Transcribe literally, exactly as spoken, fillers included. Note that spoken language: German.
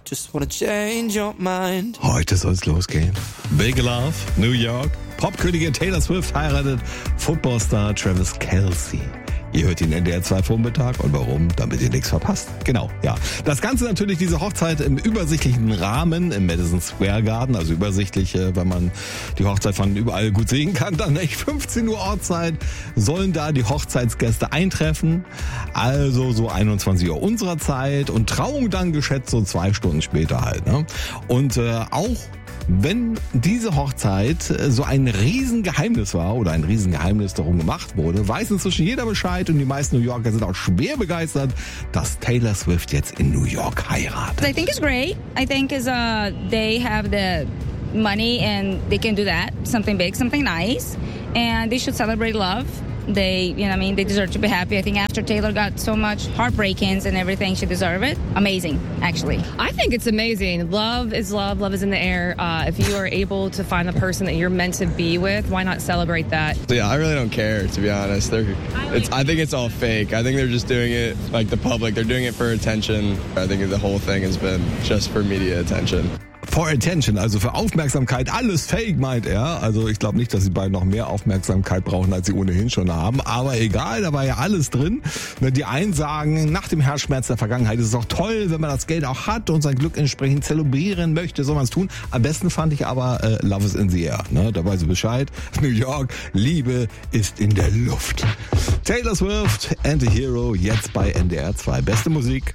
just wanna change your mind. Heute soll's losgehen. Big Love, New York. Popkönigin Taylor Swift heiratet Footballstar Travis Kelce. Ihr hört ihn in N D R zwei Vormittag. Und warum? Damit ihr nichts verpasst. Genau, ja. Das Ganze natürlich, diese Hochzeit im übersichtlichen Rahmen im Madison Square Garden. Also übersichtlich, wenn man die Hochzeit von überall gut sehen kann. Dann echt fünfzehn Uhr Ortszeit sollen da die Hochzeitsgäste eintreffen. Also so einundzwanzig Uhr unserer Zeit. Und Trauung dann geschätzt so zwei Stunden später halt. Ne? Und äh, auch wenn diese Hochzeit so ein Riesengeheimnis war oder ein Riesengeheimnis darum gemacht wurde, weiß inzwischen jeder Bescheid und die meisten New Yorker sind auch schwer begeistert, dass Taylor Swift jetzt in New York heiratet. I think it's great. I think is uh they have the money and they can do that, something big, something nice, and they should celebrate love. They, you know what I mean, they deserve to be happy. I think after Taylor got so much heartbreakings and everything, she deserves it. Amazing, actually. I think it's amazing. Love is love. Love is in the air. Uh, if you are able to find the person that you're meant to be with, why not celebrate that? Yeah, I really don't care, to be honest. They're, it's, I think it's all fake. I think they're just doing it like the public. They're doing it for attention. I think the whole thing has been just for media attention. For attention, also für Aufmerksamkeit, alles fake, meint er. Also ich glaube nicht, dass die beiden noch mehr Aufmerksamkeit brauchen, als sie ohnehin schon haben. Aber egal, da war ja alles drin. Die einen sagen, nach dem Herzschmerz der Vergangenheit ist es auch toll, wenn man das Geld auch hat und sein Glück entsprechend zelebrieren möchte, soll man es tun. Am besten fand ich aber äh, Love is in the air. Ne? Da weiß ich Bescheid. New York, Liebe ist in der Luft. Taylor Swift and the Hero, jetzt bei N D R zwei. Beste Musik.